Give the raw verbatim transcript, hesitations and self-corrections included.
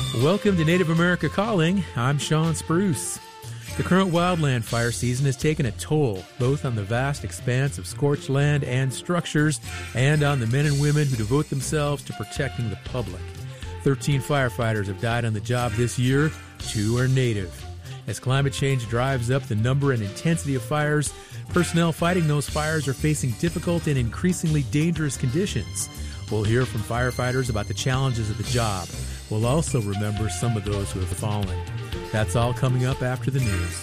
Welcome to Native America Calling. I'm Sean Spruce. The current wildland fire season has taken a toll, both on the vast expanse of scorched land and structures, and on the men and women who devote themselves to protecting the public. Thirteen firefighters have died on the job this year. Two are Native. As climate change drives up the number and intensity of fires, personnel fighting those fires are facing difficult and increasingly dangerous conditions. We'll hear from firefighters about the challenges of the job. We'll also remember some of those who have fallen. That's all coming up after the news.